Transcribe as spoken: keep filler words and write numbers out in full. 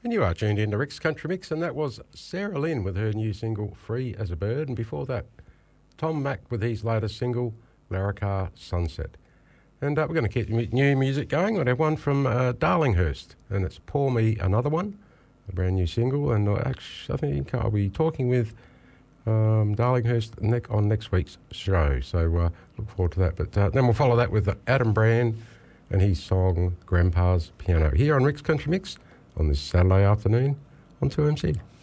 And you are tuned in to Rick's Country Mix, and that was Sarah Lynn with her new single, Free as a Bird. And before that, Tom Mack with his latest single, Larricar Sunset. And uh, we're going to keep new music going. I have one from uh, Darlinghurst, and it's Pour Me Another One, a brand new single. And uh, actually, I think I'll be talking with um, Darlinghurst ne- on next week's show. So uh, look forward to that. But uh, then we'll follow that with Adam Brand and his song, Grandpa's Piano, here on Rick's Country Mix on this Saturday afternoon on two M C.